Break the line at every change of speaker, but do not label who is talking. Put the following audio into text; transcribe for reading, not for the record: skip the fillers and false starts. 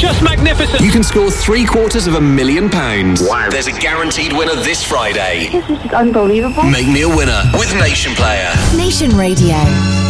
just magnificent.
You can score £750,000.
Wow. There's a guaranteed winner this Friday.
This is unbelievable.
Make me a winner with Nation Player.
Nation Radio.